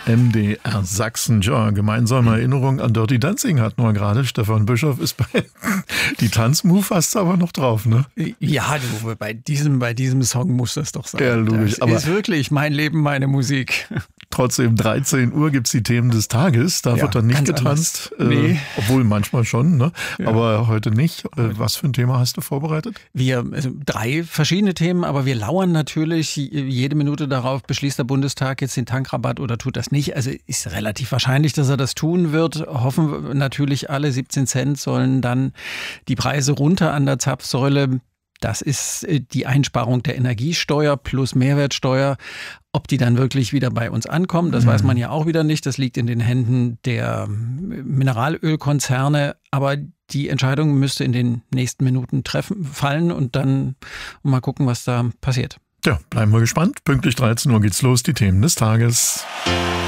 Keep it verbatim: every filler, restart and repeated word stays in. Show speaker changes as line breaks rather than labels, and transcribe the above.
M D R Sachsen. Ja, gemeinsame Erinnerung an Dirty Dancing hatten wir gerade. Stefan Bischoff ist bei die Tanzmove hast du aber noch drauf, ne?
Ja, du, bei diesem, bei diesem Song muss das doch sein.
Ja, logisch.
Das aber ist wirklich mein Leben, meine Musik.
Trotzdem, dreizehn Uhr gibt's die Themen des Tages. Da
ja,
wird dann nicht getanzt. Äh,
nee.
Obwohl manchmal schon, ne?
Ja.
Aber heute nicht. Äh, was für ein Thema hast du vorbereitet?
Wir, also drei verschiedene Themen, aber wir lauern natürlich jede Minute darauf, beschließt der Bundestag jetzt den Tankrabatt oder tut das nicht. Also ist relativ wahrscheinlich, dass er das tun wird. Hoffen wir natürlich alle. siebzehn Cent sollen dann die Preise runter an der Zapfsäule. Das ist die Einsparung der Energiesteuer plus Mehrwertsteuer. Ob die dann wirklich wieder bei uns ankommen, das mhm. weiß man ja auch wieder nicht. Das liegt in den Händen der Mineralölkonzerne. Aber die Entscheidung müsste in den nächsten Minuten treffen, fallen und dann mal gucken, was da passiert.
Ja, bleiben wir gespannt. Pünktlich dreizehn Uhr geht's los, die Themen des Tages.